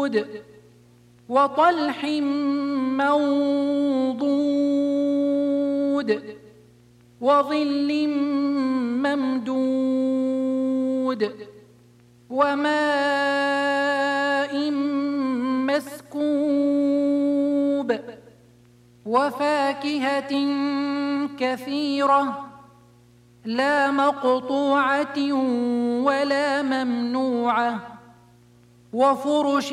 وطلح منضود وظل ممدود وماء مسكوب وفاكهة كثيرة لا مقطوعة ولا ممنوعة وفرش